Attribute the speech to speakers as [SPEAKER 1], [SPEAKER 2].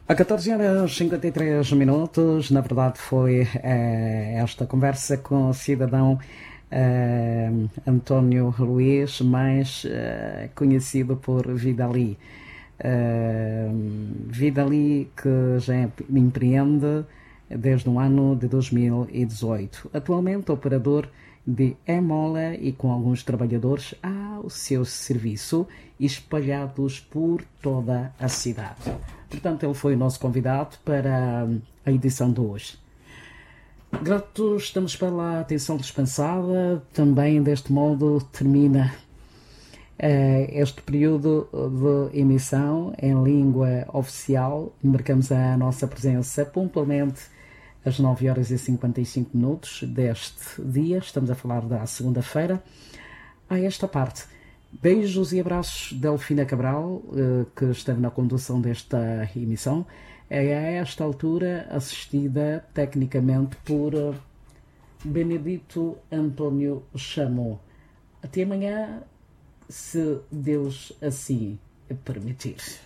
[SPEAKER 1] A 14h53, na verdade, foi esta conversa com o cidadão António Luís, mais conhecido por Vidali. Vidali, que já empreende desde o ano de 2018. Atualmente, operador de e-mola e com alguns trabalhadores ao seu serviço, espalhados por toda a cidade. Portanto, ele foi o nosso convidado para a edição de hoje. Gratos estamos pela atenção dispensada. Também, deste modo, termina este período de emissão em língua oficial. Marcamos a nossa presença pontualmente às 9h55 deste dia. Estamos a falar da segunda-feira. A esta parte, beijos e abraços de Delfina Cabral, que esteve na condução desta emissão. É a esta altura assistida tecnicamente por Benedito António Chamou. Até amanhã, se Deus assim permitir.